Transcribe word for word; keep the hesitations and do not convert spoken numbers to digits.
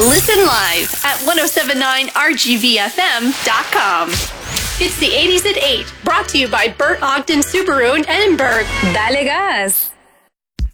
Listen live at ten seventy-nine R G V F M dot com. It's the eighties at eight, brought to you by Bert Ogden Subaru in Edinburgh. Dale gas!